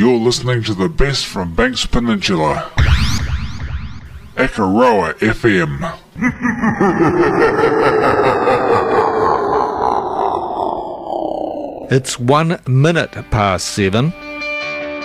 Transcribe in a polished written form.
You're listening to the best from Banks Peninsula. Akaroa FM. It's 1 minute past 7.